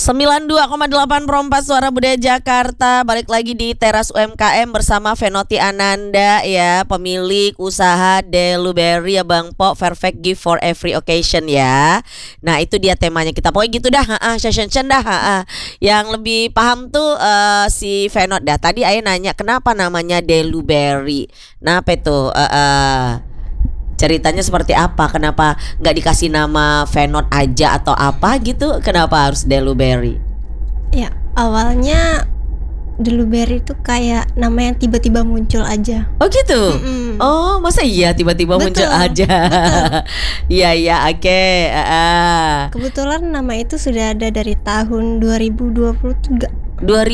92,8 Perompas Suara Budaya Jakarta. Balik lagi di Teras UMKM bersama Fenoti Ananda ya, pemilik usaha Deluberry ya Bang Po, perfect gift for every occasion ya. Nah itu dia temanya kita, pokoknya gitu dah, session dah. Yang lebih paham tuh si Fenot dah. Tadi Ayah nanya kenapa namanya Deluberry. Nah apa itu? Ceritanya seperti apa? Kenapa nggak dikasih nama Fenot aja atau apa gitu? Kenapa harus Deluberry? Ya awalnya Deluberry itu kayak nama yang tiba-tiba muncul aja. Oh gitu? Oh masa iya tiba-tiba muncul aja? Iya oke. Kebetulan nama itu sudah ada dari tahun 2023.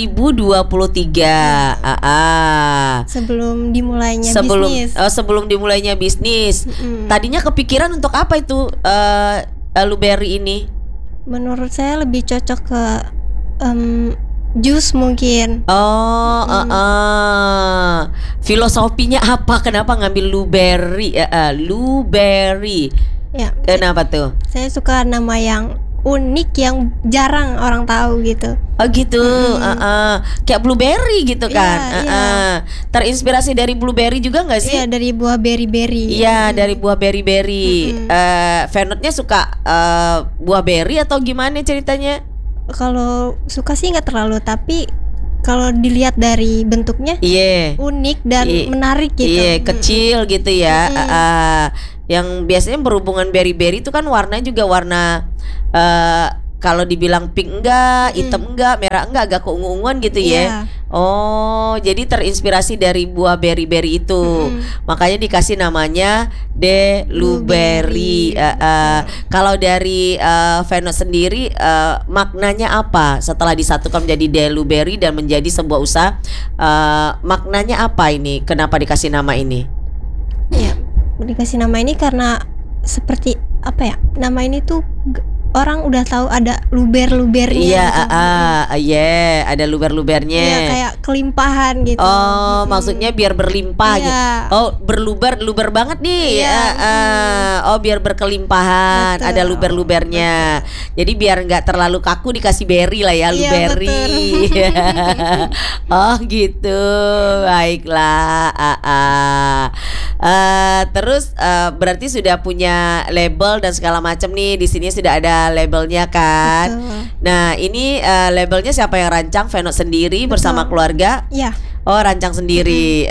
2023. Sebelum dimulainya bisnis. Sebelum dimulainya bisnis. Tadinya kepikiran untuk apa itu Luberry ini? Menurut saya lebih cocok ke jus mungkin. Filosofinya apa? Kenapa ngambil Luberry? Luberry. Ya. Kenapa tuh? Saya suka nama yang unik yang jarang orang tahu gitu. Oh gitu, kayak blueberry gitu kan. Terinspirasi dari blueberry juga nggak sih? Iya, dari buah berry-berry. Iya, dari buah berry-berry. Fenotnya suka buah berry atau gimana ceritanya? Kalau suka sih nggak terlalu, tapi kalau dilihat dari bentuknya, unik dan menarik gitu. Kecil gitu ya. Yang biasanya berhubungan berry-berry itu kan warnanya juga warna kalau dibilang pink enggak, hitam enggak, merah enggak, agak keungu-unguan gitu ya. Oh, jadi terinspirasi dari buah berry-berry itu. Makanya dikasih namanya Deluberry. Kalau dari Fenot sendiri maknanya apa setelah disatukan menjadi Deluberry dan menjadi sebuah usaha? Maknanya apa ini? Kenapa dikasih nama ini? Ya, dikasih nama ini karena seperti apa ya? Nama ini tuh orang udah tahu ada luber-lubernya. Iya, ada luber-lubernya. Iya, kayak kelimpahan gitu. Oh, maksudnya biar berlimpah gitu. Oh, luber banget nih. Oh, biar berkelimpahan. Betul. Ada luber-lubernya. Jadi biar nggak terlalu kaku dikasih berry lah ya, luberry. Oh, gitu. Baiklah. Terus berarti sudah punya label dan segala macam nih. Di sini sudah ada labelnya kan. Betul. Nah ini labelnya siapa yang rancang? Fenot sendiri. Betul. Bersama keluarga? Iya. Oh rancang sendiri.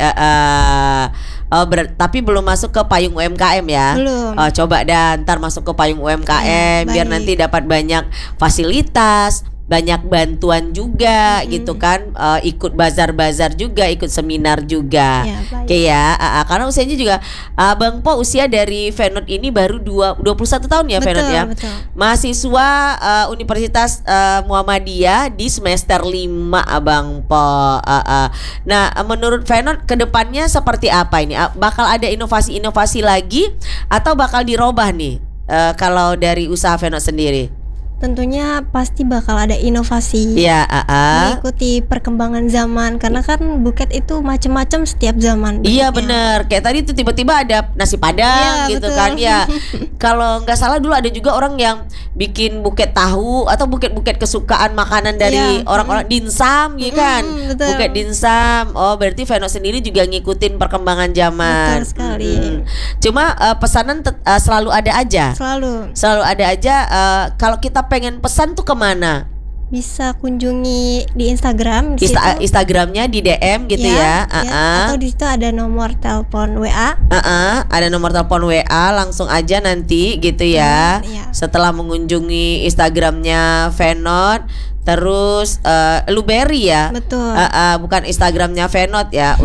Tapi belum masuk ke payung UMKM ya? Belum. Coba dah ntar masuk ke payung UMKM biar nanti dapat banyak fasilitas, banyak bantuan juga gitu kan, ikut bazar-bazar juga, ikut seminar juga. Oke ya, karena usianya juga Bang Po, usia dari Fenot ini baru 21 tahun ya. Fenot ya. Betul. Mahasiswa Universitas Muhammadiyah di semester 5 Bang Po. Nah, menurut Fenot kedepannya seperti apa ini? Bakal ada inovasi-inovasi lagi atau bakal dirubah nih kalau dari usaha Fenot sendiri? Tentunya pasti bakal ada inovasi. Iya, mengikuti perkembangan zaman, karena kan buket itu macam-macam setiap zaman. Iya benar. Kayak tadi tuh tiba-tiba ada nasi padang gitu betul. Kan ya. Kalau nggak salah dulu ada juga orang yang bikin buket tahu atau buket-buket kesukaan makanan dari orang-orang, dimsum gitu kan. Buket dimsum. Oh, berarti Fenot sendiri juga ngikutin perkembangan zaman. Betul sekali. Cuma pesanan selalu ada aja. Selalu ada aja. Kalau kita pengen pesan tuh kemana? Bisa kunjungi di Instagram. Instagramnya di DM gitu ya. Atau di situ ada nomor telepon WA. Ada nomor telepon WA, langsung aja nanti gitu ya. Setelah mengunjungi Instagramnya Fenot, terus Luberry ya. Betul. Bukan Instagramnya Fenot ya.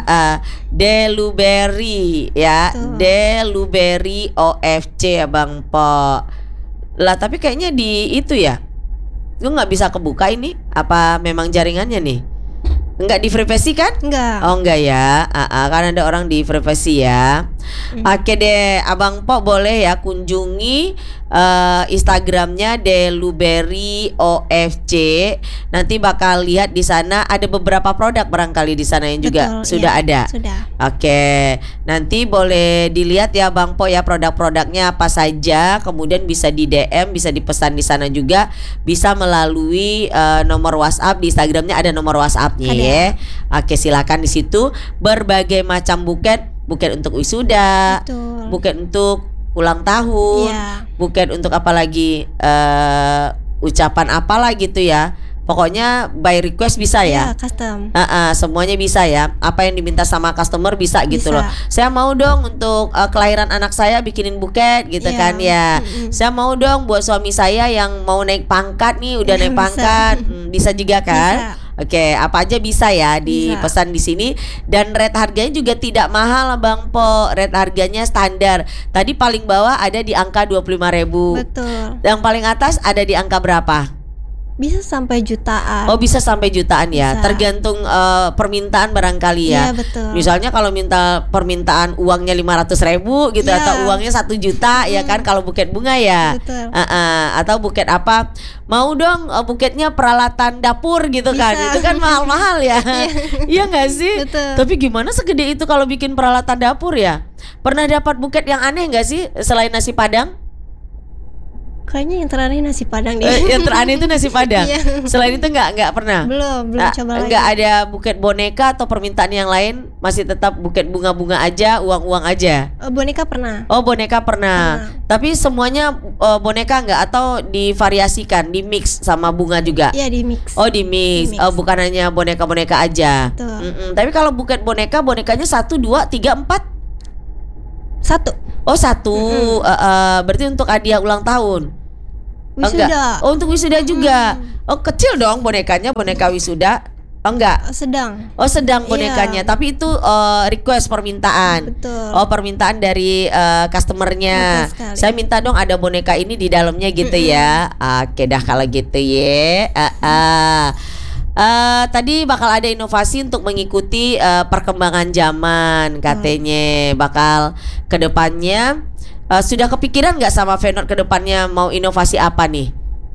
Deluberry ya. Deluberry OFC ya Bang Po. Lah tapi kayaknya di itu ya, gue nggak bisa kebuka ini. Apa memang jaringannya nih? Nggak di privasi kan? Enggak. Oh enggak ya. Kan ada orang di privasi ya. Oke deh, Abang Po boleh ya kunjungi Instagramnya Deluberry OFC. Nanti bakal lihat di sana ada beberapa produk barangkali di sana yang juga sudah ada. Sudah. Oke, nanti boleh dilihat ya Bang Po ya produk-produknya apa saja. Kemudian bisa di DM, bisa dipesan di sana juga. Bisa melalui nomor WhatsApp, di Instagramnya ada nomor WhatsAppnya ya. Oke, silakan di situ. Berbagai macam buket untuk wisuda, buket untuk ulang tahun, buket untuk apa lagi, ucapan apalah gitu ya. Pokoknya by request bisa ya. Custom. Semuanya bisa ya. Apa yang diminta sama customer bisa gitu loh. Saya mau dong untuk kelahiran anak saya bikinin buket gitu kan ya. Saya mau dong buat suami saya yang mau naik pangkat nih, udah naik pangkat. Bisa juga kan? Oke, apa aja bisa ya dipesan di sini, dan rate harganya juga tidak mahal Bang Po. Rate harganya standar. Tadi paling bawah ada di angka 25.000. Betul. Yang paling atas ada di angka berapa? Bisa sampai jutaan. Oh, bisa sampai jutaan ya. Bisa. Tergantung permintaan barangkali ya. Iya, betul. Misalnya kalau permintaan uangnya 500.000 gitu, atau uangnya 1 juta ya kan, kalau buket bunga ya. Betul. Atau buket apa? Mau dong buketnya peralatan dapur gitu kan. Itu kan mahal-mahal ya. Iya nggak sih? Betul. Tapi gimana segede itu kalau bikin peralatan dapur ya? Pernah dapat buket yang aneh nggak sih selain nasi padang? Kayaknya yang terakhir nasi padang deh. Yang terakhir itu nasi padang. Selain itu nggak pernah. Belum coba lagi. Nggak ada buket boneka atau permintaan yang lain, masih tetap buket bunga-bunga aja, uang-uang aja. Boneka pernah. Oh, boneka pernah. Tapi semuanya boneka nggak, atau divariasikan, di mix sama bunga juga? Iya, di mix. Oh, di mix. Oh, bukan hanya boneka-boneka aja. Tapi kalau buket bonekanya 1, 2, 3, 4? 1. Oh, 1. Berarti untuk hadiah ulang tahun. Wisuda. Oh, untuk wisuda juga. Oh, kecil dong bonekanya, boneka wisuda. Oh, enggak. Sedang. Oh, sedang bonekanya. Tapi itu request, permintaan. Betul. Oh, permintaan dari customernya. Saya minta dong ada boneka ini di dalamnya gitu ya. Oke dah kalau gitu ya. Tadi bakal ada inovasi untuk mengikuti perkembangan zaman katanya. Bakal kedepannya sudah kepikiran nggak sama Venot kedepannya mau inovasi apa nih?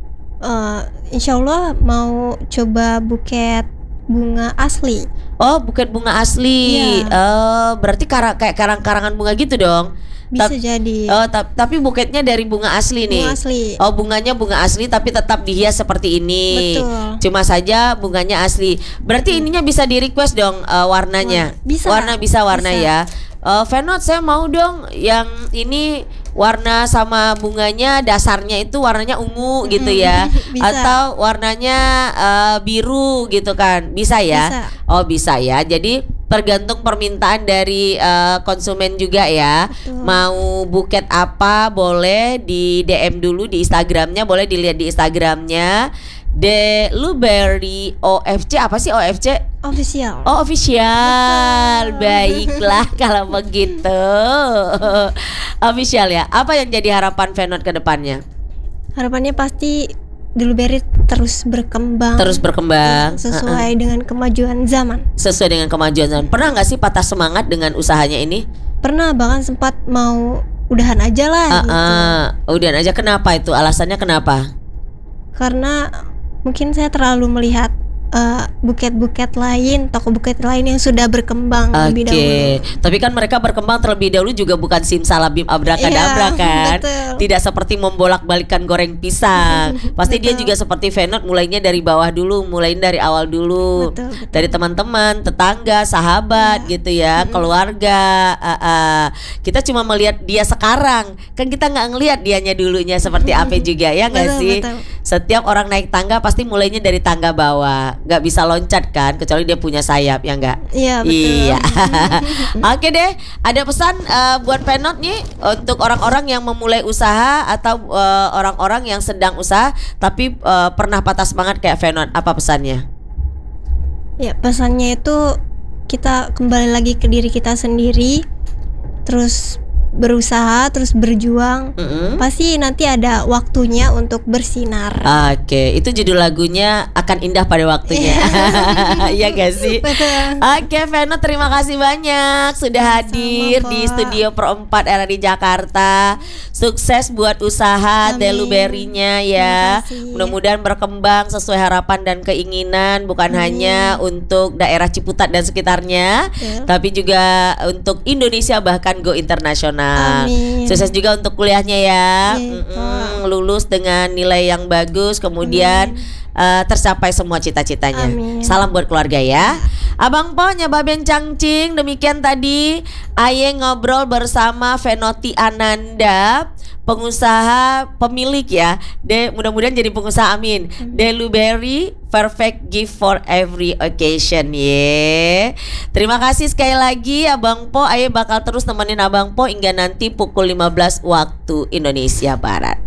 Insya Allah mau coba buket bunga asli. Oh, buket bunga asli. Berarti kayak karang-karangan bunga gitu dong. Bisa jadi. Oh, tapi buketnya dari bunga asli nih. Bunga asli. Oh, bunganya bunga asli tapi tetap dihias seperti ini. Betul. Cuma saja bunganya asli. Berarti ininya bisa di request dong warnanya. Bisa. Warna ya. Venot, saya mau dong yang ini warna sama bunganya dasarnya itu warnanya ungu gitu ya. Bisa. Atau warnanya biru gitu kan. Bisa ya? Bisa. Oh, bisa ya. Jadi tergantung permintaan dari konsumen juga ya. Betul. Mau buket apa boleh di DM dulu di Instagramnya, boleh dilihat di Instagramnya Deluberry OFC. Apa sih OFC? Official. Oh, official. Baiklah kalau begitu. Official ya. Apa yang jadi harapan Venot ke depannya? Harapannya pasti Deluberry terus berkembang. Sesuai dengan kemajuan zaman. Sesuai dengan kemajuan zaman. Pernah nggak sih patah semangat dengan usahanya ini? Pernah, bahkan sempat mau udahan aja lah gitu. Udahan aja. Kenapa itu? Alasannya kenapa? Karena mungkin saya terlalu melihat buket-buket lain, toko buket lain yang sudah berkembang lebih dahulu. Tapi kan mereka berkembang terlebih dahulu juga bukan simsalabim abrakadabra kan. Betul. Tidak seperti membolak-balikan goreng pisang. Pasti dia juga seperti Venot, mulainya dari bawah dulu, mulainya dari awal dulu. Betul. Dari teman-teman, tetangga, sahabat gitu ya, keluarga. Kita cuma melihat dia sekarang. Kan kita nggak ngelihat dianya dulunya seperti apa juga ya nggak sih? Betul. Setiap orang naik tangga pasti mulainya dari tangga bawah. Nggak bisa loncat kan, kecuali dia punya sayap ya nggak? Iya, betul. Iya. Oke deh, ada pesan buat Venot nih untuk orang-orang yang memulai usaha atau orang-orang yang sedang usaha tapi pernah patah semangat kayak Venot. Apa pesannya? Ya, pesannya itu kita kembali lagi ke diri kita sendiri, terus berusaha terus berjuang, pasti nanti ada waktunya untuk bersinar. Oke, itu judul lagunya Akan Indah Pada Waktunya. Iya gak sih? Betul. Oke, Vena, terima kasih banyak sudah hadir di Studio Pro 4 RRI Jakarta. Sukses buat usaha Deluberry-nya ya. Mudah-mudahan berkembang sesuai harapan dan keinginan, bukan hanya untuk daerah Ciputat dan sekitarnya, tapi juga untuk Indonesia bahkan go internasional. Sukses juga untuk kuliahnya ya. Lulus dengan nilai yang bagus, kemudian tercapai semua cita-citanya. Salam buat keluarga ya. Abang Po, Nyaba Ben Cangcing, demikian tadi Aye ngobrol bersama Venoti Ananda, pengusaha pemilik ya. Mudah-mudahan jadi pengusaha, amin. Deluberry, perfect gift for every occasion. Terima kasih sekali lagi Abang Po. Aye bakal terus nemenin Abang Po hingga nanti pukul 15 waktu Indonesia Barat.